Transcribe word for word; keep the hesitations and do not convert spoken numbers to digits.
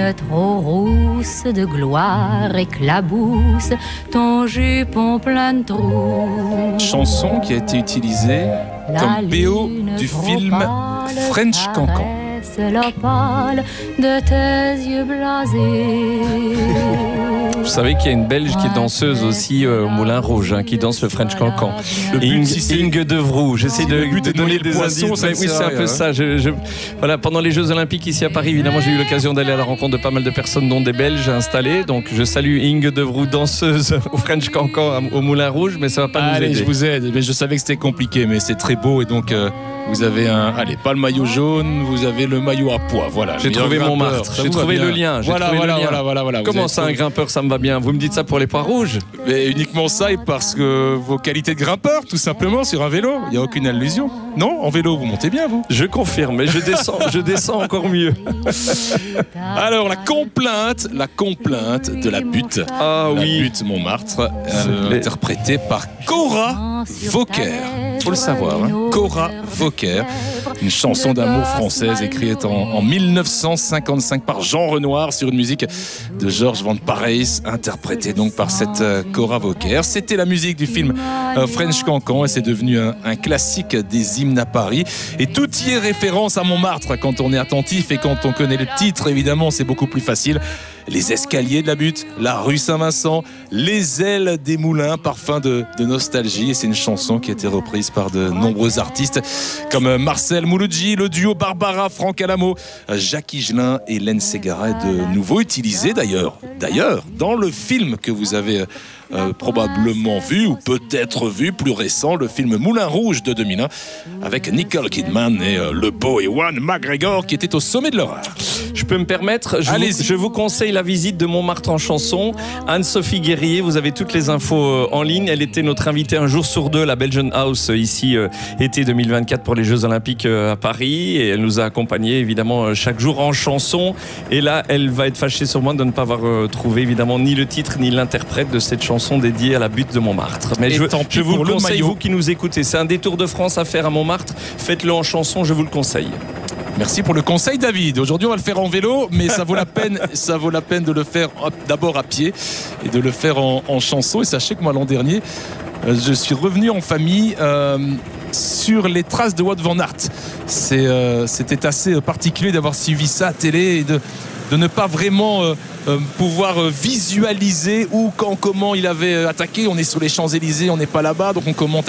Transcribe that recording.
Capucine trop rousse de gloire éclabousse ton jupon plein de trous. Chanson qui a été utilisée comme P O du film French Cancan. L'opale de tes yeux blasés. Vous savez qu'il y a une Belge qui est danseuse aussi euh, au Moulin Rouge, hein, qui danse le French Cancan. Inge, si Inge Devroux. J'essaie de, le but de de donner donner des poisson, indices. ça Oui, c'est un peu hein. ça. Je, je, voilà, pendant les Jeux Olympiques ici à Paris, évidemment, j'ai eu l'occasion d'aller à la rencontre de pas mal de personnes, dont des Belges installés. Donc, je salue Inge Devroux, danseuse au French Cancan au Moulin Rouge, mais ça va pas Allez, nous aider. je vous aide. Mais je savais que c'était compliqué, mais c'est très beau et donc. Euh... Vous avez un, allez, pas le maillot jaune, vous avez le maillot à pois, voilà. J'ai trouvé Montmartre, j'ai trouvé le lien. Voilà, trouvé voilà, le lien. voilà, voilà, voilà. Comment ça, un grimpeur, ça me va bien? Vous me dites ça pour les pois rouges? Mais uniquement ça et parce que vos qualités de grimpeur, tout simplement, sur un vélo, il n'y a aucune allusion. Non, en vélo, vous montez bien, vous. Je confirme, mais je descends, je descends encore mieux. Alors, la complainte, la complainte de la butte. Ah la oui. butte Montmartre, euh, Les... interprétée par Cora Vauquer. Faut le savoir, hein. Cora Vauquer. Une chanson d'amour française écrite en, en mille neuf cent cinquante-cinq par Jean Renoir sur une musique de Georges Van Parijs, interprétée donc par cette euh, Cora Vauquer. C'était la musique du film euh, French Cancan et c'est devenu un, un classique des hymnes à Paris. Et tout y est référence à Montmartre quand on est attentif et quand on connaît le titre, évidemment, c'est beaucoup plus facile. Les escaliers de la butte, la rue Saint-Vincent, les ailes des moulins, parfum de, de nostalgie. Et c'est une chanson qui a été reprise par de nombreux artistes comme Marcel Mouloudji, le duo Barbara Franck Alamo, Jacques Higelin et Hélène Ségara, est de nouveau utilisé d'ailleurs. D'ailleurs, dans le film que vous avez euh, probablement vu, ou peut-être vu, plus récent, le film Moulin Rouge de deux mille un, avec Nicole Kidman et euh, le beau Ewan McGregor qui étaient au sommet de leur art. Je peux me permettre, je vous, je vous conseille la visite de Montmartre en chanson. Anne-Sophie Guerrier, vous avez toutes les infos en ligne. Elle était notre invitée un jour sur deux à la Belgian House ici, euh, été deux mille vingt-quatre pour les Jeux Olympiques euh, à Paris. Et elle nous a accompagnés évidemment chaque jour en chanson. Et là, elle va être fâchée sur moi de ne pas avoir euh, trouvé évidemment ni le titre ni l'interprète de cette chanson dédiée à la butte de Montmartre. Mais je, je vous le conseille, vous qui nous écoutez. C'est un détour de France à faire à Montmartre. Faites-le en chanson, je vous le conseille. Merci pour le conseil, David. Aujourd'hui, on va le faire en vélo, mais ça vaut la peine, ça vaut la peine de le faire d'abord à pied et de le faire en, en chanson. Et sachez que moi, l'an dernier, je suis revenu en famille euh, sur les traces de Wout van Aert. C'est, euh, c'était assez particulier d'avoir suivi ça à télé et de, de ne pas vraiment euh, euh, pouvoir visualiser où, quand, comment il avait attaqué. On est sur les Champs-Élysées, on n'est pas là-bas, donc on commente